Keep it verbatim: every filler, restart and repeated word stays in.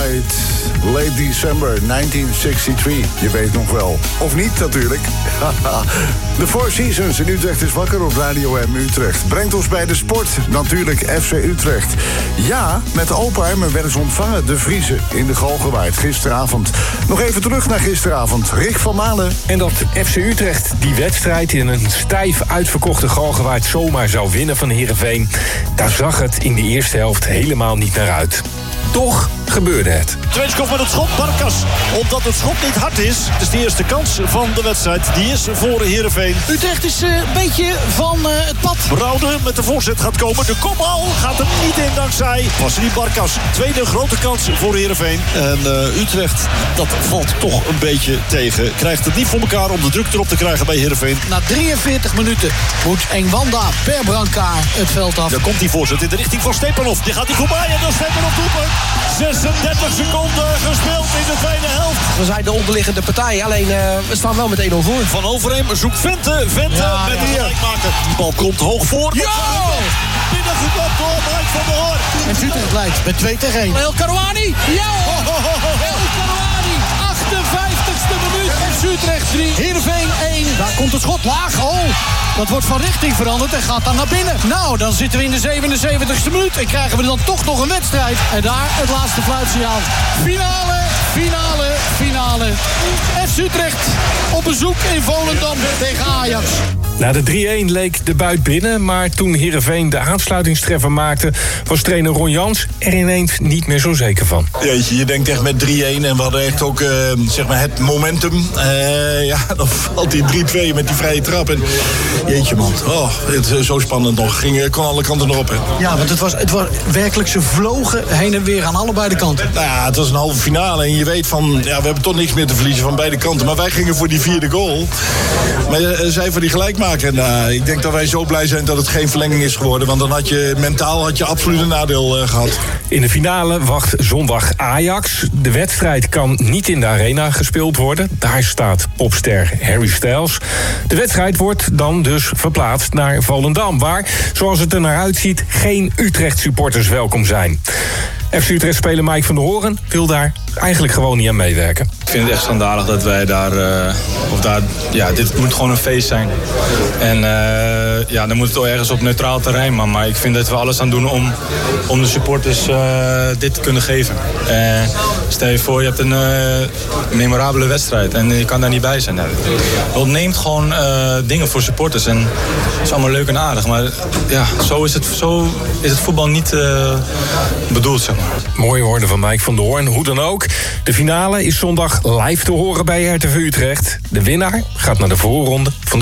White. Late December negentien drieënzestig. Je weet nog wel. Of niet, natuurlijk. De Four Seasons in Utrecht is wakker op Radio M Utrecht. Brengt ons bij de sport. Natuurlijk F C Utrecht. Ja, met Opheim werden ze ontvangen, de Vriezen, in de Galgenwaard gisteravond. Nog even terug naar gisteravond. Rick van Malen. En dat F C Utrecht die wedstrijd in een stijf uitverkochte Galgenwaard zomaar zou winnen van Heerenveen, daar zag het in de eerste helft helemaal niet naar uit. Toch gebeurde het. Tweede komt met het schot, Barkas. Omdat het schot niet hard is. Het is de eerste kans van de wedstrijd. Die is voor Heerenveen. Utrecht is uh, een beetje van uh, het pad. Brouwde met de voorzet gaat komen. De kopbal gaat er niet in dankzij Vassili Barkas. Tweede grote kans voor Heerenveen. En uh, Utrecht, dat valt toch een beetje tegen. Krijgt het niet voor elkaar om de druk erop te krijgen bij Heerenveen. Na drieënveertig minuten moet Engwanda per brancard het veld af. Dan komt die voorzet in de richting van Stepanov. Die gaat hij voorbij en dan Stepanov doelpunt. zesendertig seconden gespeeld in de tweede helft. We zijn de onderliggende partij, alleen uh, we staan wel met één nul voor. Van Overheem zoekt Vente. Vente ja, met ja. de gelijkmaker. Die bal komt hoog voor. Ja! Binnen gekopt door Mike van der Hoorn. En Utrecht leidt met twee tegen één. El Karouani. Ja! El Karouani. achtenvijftigste minuut. F C Utrecht drie. Heerenveen één. Daar komt het schot laag. Oh, dat wordt van richting veranderd en gaat dan naar binnen. Nou, dan zitten we in de zevenenzeventigste minuut. En krijgen we dan toch nog een wedstrijd. En daar het laatste fluitsignaal. Finale, finale, finale. F C Utrecht op bezoek in Volendam tegen Ajax. Na de drie-een leek de buit binnen, maar toen Heerenveen de aansluitingstreffer maakte, was trainer Ron Jans er ineens niet meer zo zeker van. Jeetje, je denkt echt met drie-een en we hadden echt ook uh, zeg maar het momentum. Uh, ja, dan valt die drie-twee met die vrije trap. En jeetje man, oh, het is zo spannend nog. Ging, kon alle kanten nog op. Hè. Ja, want het was, het was werkelijk, ze vlogen heen en weer aan allebei de kanten. Nou ja, het was een halve finale en je weet van, ja, we hebben toch niks meer te verliezen van beide kanten. Maar wij gingen voor die vierde goal. Maar uh, zij voor die gelijkmaker. En uh, ik denk dat wij zo blij zijn dat het geen verlenging is geworden. Want dan had je mentaal had je absoluut een nadeel uh, gehad. In de finale wacht zondag Ajax. De wedstrijd kan niet in de arena gespeeld worden. Daar staat popster Harry Styles. De wedstrijd wordt dan dus verplaatst naar Volendam, waar, zoals het er naar uitziet, geen Utrecht-supporters welkom zijn. F C Utrecht-speler Mike van der Hoorn wil daar eigenlijk gewoon niet aan meewerken. Ik vind het echt schandalig dat wij daar, uh, of daar, ja, dit moet gewoon een feest zijn. En uh, ja, dan moet het wel ergens op neutraal terrein, man. Maar ik vind dat we alles aan doen om, om de supporters uh, dit te kunnen geven. Uh, stel je voor, je hebt een uh, memorabele wedstrijd en je kan daar niet bij zijn. Nou, dat neemt gewoon uh, dingen voor supporters en het is allemaal leuk en aardig. Maar ja, zo is het, zo is het voetbal niet uh, bedoeld, zeg maar. Mooie woorden van Mike van der Hoorn. Hoe dan ook, de finale is zondag live te horen bij R T V Utrecht. De winnaar gaat naar de voorronde van de